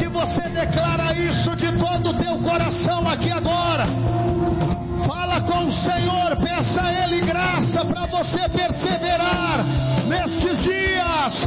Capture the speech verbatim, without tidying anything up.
que você declara isso de todo o teu coração aqui agora. Fala com o Senhor, peça a Ele graça para você perseverar nestes dias.